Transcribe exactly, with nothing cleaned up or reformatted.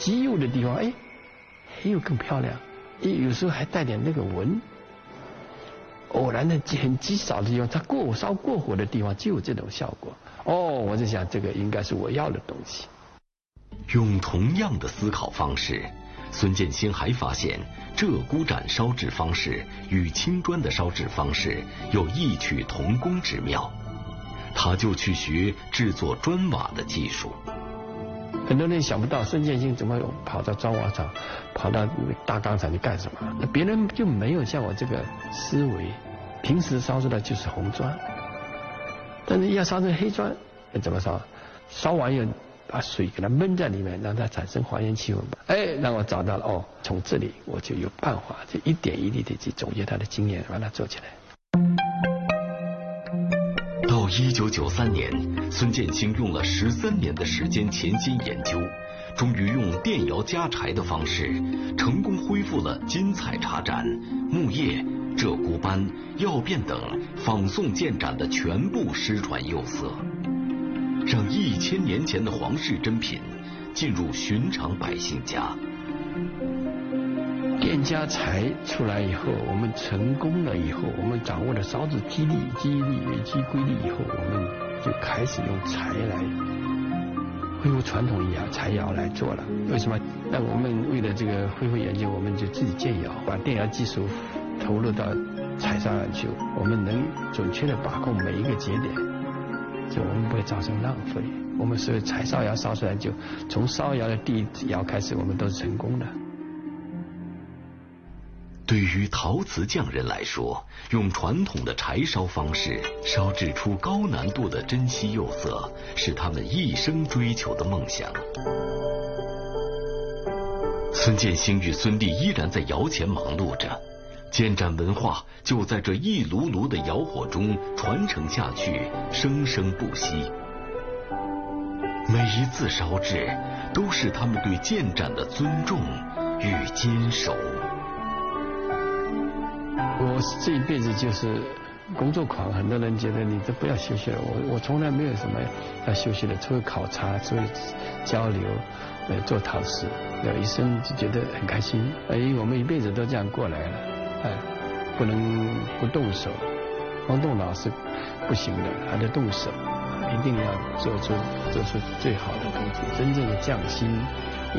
极幼的地方，哎，黑又更漂亮，有时候还带点那个纹。偶然的很极少的地方，它过烧过火的地方就有这种效果。哦，我就想这个应该是我要的东西。 用同样的思考方式，孙建兴还发现鹧鸪盏烧制方式与青砖的烧制方式有异曲同工之妙，他就去学制作砖瓦的技术。 很多人想不到孙建兴怎么跑到砖瓦厂，跑到大钢厂去干什么？那别人就没有像我这个思维，平时烧出来就是红砖，但是要烧成黑砖，怎么烧？烧完以后把水给它闷在里面，让它产生还原气氛。哎，让我找到了哦，从这里我就有办法，就一点一滴的去总结他的经验，把它做起来。 到一九九三年，孙建兴用了十三年的时间潜心研究，终于用电窑加柴的方式，成功恢复了金彩茶盏、木叶、鹧鸪斑、药变等仿宋建盏的全部失传釉色，让一千年前的皇室珍品进入寻常百姓家。 电加柴出来以后，我们成功了以后，我们掌握了烧制机理、机理、机规律以后，我们就开始用柴来恢复传统窑柴窑来做了。为什么？那我们为了这个恢复研究，我们就自己建窑，把电窑技术投入到柴烧上去，我们能准确的把控每一个节点，就我们不会造成浪费。我们所有柴烧窑烧出来，就从烧窑的第一窑开始，我们都是成功的。 对于陶瓷匠人来说，用传统的柴烧方式烧制出高难度的珍稀釉色，是他们一生追求的梦想。孙建兴与孙俪依然在窑前忙碌着，建盏文化就在这一炉炉的窑火中传承下去，生生不息。每一次烧制，都是他们对建盏的尊重与坚守。 我这一辈子就是工作狂，很多人觉得你都不要休息了，我我从来没有什么要休息的，除了考察，除了交流，呃，做陶瓷，呃，一生就觉得很开心。哎，我们一辈子都这样过来了，哎，不能不动手，光动脑是不行的，还得动手，一定要做出做出最好的东西，真正的匠心。